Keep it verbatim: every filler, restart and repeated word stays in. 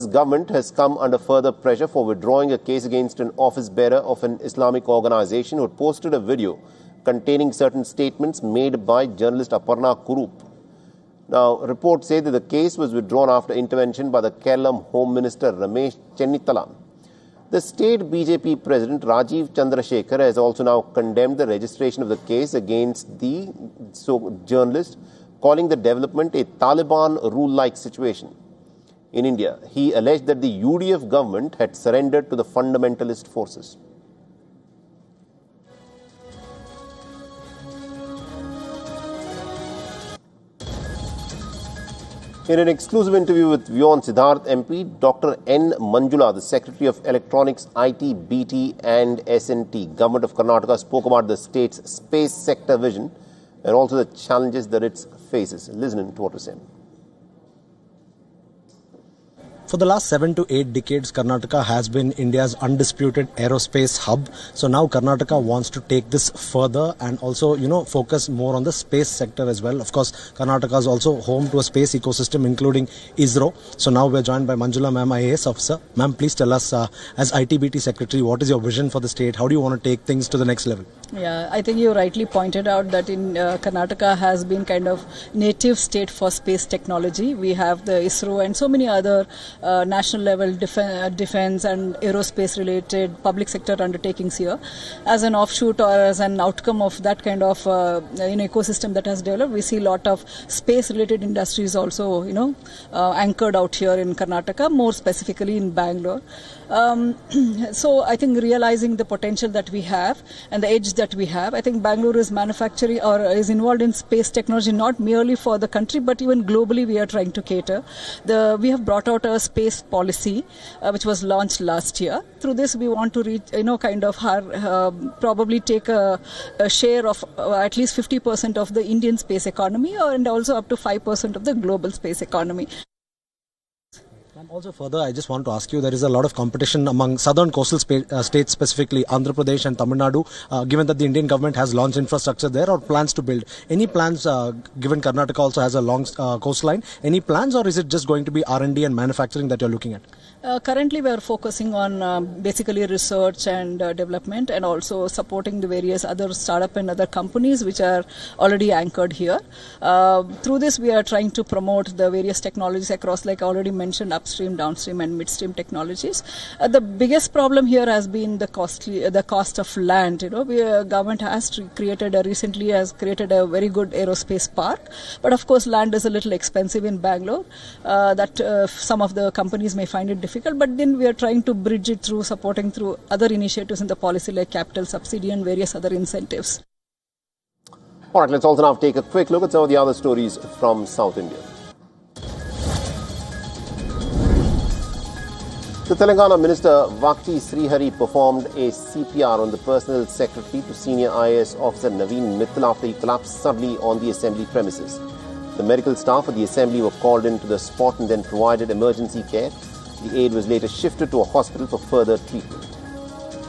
government has come under further pressure for withdrawing a case against an office bearer of an Islamic organization who had posted a video containing certain statements made by journalist Aparna Kurup. Now, reports say that the case was withdrawn after intervention by the Kerala Home Minister Ramesh Chennithala. The state B J P President Rajiv Chandrasekhar has also now condemned the registration of the case against the so journalist, calling the development a Taliban rule-like situation. In India, he alleged that the U D F government had surrendered to the fundamentalist forces. In an exclusive interview with Vyon Siddharth M P, Doctor N. Manjula, the Secretary of Electronics, I T, B T and S N T, Government of Karnataka, spoke about the state's space sector vision and also the challenges that it faces. Listen to what was said. For the last seven to eight decades, Karnataka has been India's undisputed aerospace hub. So now Karnataka wants to take this further and also, you know, focus more on the space sector as well. Of course, Karnataka is also home to a space ecosystem, including ISRO. So now we're joined by Manjula Ma'am, I A S officer. Ma'am, please tell us, uh, as I T B T Secretary, what is your vision for the state? How do you want to take things to the next level? Yeah, I think you rightly pointed out that in uh, Karnataka has been kind of native state for space technology. We have the ISRO and so many other uh, national level def defense and aerospace related public sector undertakings here. As an offshoot or as an outcome of that kind of uh, you know, ecosystem that has developed, we see a lot of space related industries also, you know, uh, anchored out here in Karnataka, more specifically in Bangalore. Um, so I think realizing the potential that we have and the edge that we have, I think Bangalore is manufacturing or is involved in space technology not merely for the country but even globally we are trying to cater. The, we have brought out a space policy uh, which was launched last year. Through this we want to reach, you know, kind of uh, probably take a, a share of uh, at least fifty percent of the Indian space economy or, and also up to five percent of the global space economy. Also further, I just want to ask you, there is a lot of competition among southern coastal uh, states, specifically Andhra Pradesh and Tamil Nadu, uh, given that the Indian government has launched infrastructure there or plans to build. Any plans, uh, given Karnataka also has a long uh, coastline, any plans or is it just going to be R and D and manufacturing that you're looking at? Uh, currently we are focusing on uh, basically research and uh, development and also supporting the various other startup and other companies which are already anchored here. Uh, through this we are trying to promote the various technologies across, like I already mentioned, upstream, downstream and midstream technologies. Uh, the biggest problem here has been the costly, uh, the cost of land. You know, we, uh, government has created a, recently has created a very good aerospace park, but of course land is a little expensive in Bangalore. Uh, that uh, some of the companies may find it difficult. But then we are trying to bridge it through supporting through other initiatives in the policy like capital subsidy and various other incentives. All right, let's also now take a quick look at some of the other stories from South India. The Telangana Minister Vakti Srihari performed a C P R on the personal secretary to senior I A S officer Naveen Mittal after he collapsed suddenly on the assembly premises. The medical staff at the assembly were called into the spot and then provided emergency care. The aide was later shifted to a hospital for further treatment.